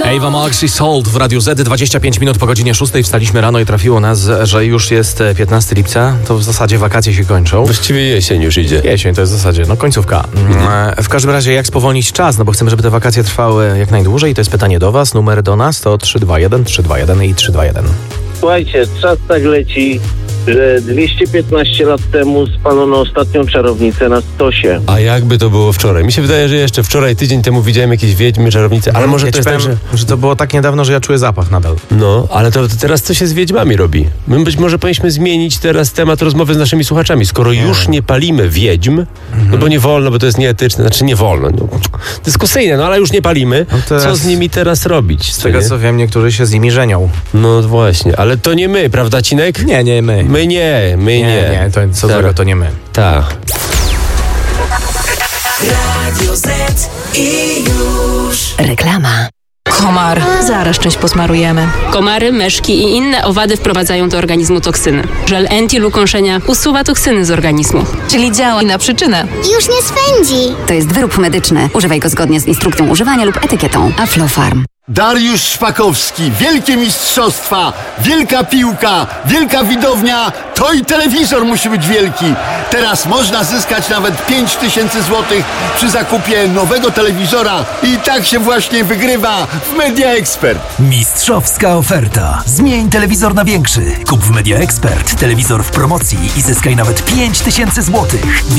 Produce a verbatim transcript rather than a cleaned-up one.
Ava Max i Salt w Radiu Z, dwadzieścia pięć minut po godzinie szóstej. Wstaliśmy rano i trafiło nas, że już jest piętnastego lipca. To w zasadzie wakacje się kończą. Właściwie jesień już idzie. Jesień to jest w zasadzie, no końcówka. Mhm. W każdym razie jak spowolnić czas, no bo chcemy, żeby te wakacje trwały jak najdłużej. I to jest pytanie do was. Numer do nas to trzy dwa jeden, trzy dwa jeden i trzy dwa jeden. Słuchajcie, czas tak leci, że dwieście piętnaście lat temu spalono ostatnią czarownicę na stosie. A jakby to było wczoraj? Mi się wydaje, że jeszcze wczoraj, tydzień temu widziałem jakieś wiedźmy, czarownice, ale może ja to jest tak, powiem, że... że to było tak niedawno, że ja czuję zapach nadal. No, ale to, to teraz co się z wiedźmami robi? My być może powinniśmy zmienić teraz temat rozmowy z naszymi słuchaczami. Skoro nie. już nie palimy wiedźm, mhm. no bo nie wolno, bo to jest nieetyczne, znaczy nie wolno, no, dyskusyjne, no ale już nie palimy, no teraz, co z nimi teraz robić? Z tego nie? co wiem, niektórzy się z nimi żenią. No właśnie, ale to nie my, prawda Cinek? Nie, nie my. My nie, my nie. Nie, nie, to co złego, to nie my. Tak. Radio Z i już. Reklama. Komar. Zaraz coś posmarujemy. Komary, myszki i inne owady wprowadzają do organizmu toksyny. Żel anti-lukąszenia usuwa toksyny z organizmu. Czyli działa na przyczynę. Już nie swędzi. To jest wyrób medyczny. Używaj go zgodnie z instrukcją używania lub etykietą. Aflofarm. Dariusz Szpakowski, wielkie mistrzostwa, wielka piłka, wielka widownia, to i telewizor musi być wielki. Teraz można zyskać nawet pięć tysięcy złotych przy zakupie nowego telewizora i tak się właśnie wygrywa w Media Expert. Mistrzowska oferta. Zmień telewizor na większy. Kup w Media Expert telewizor w promocji i zyskaj nawet pięć tysięcy złotych.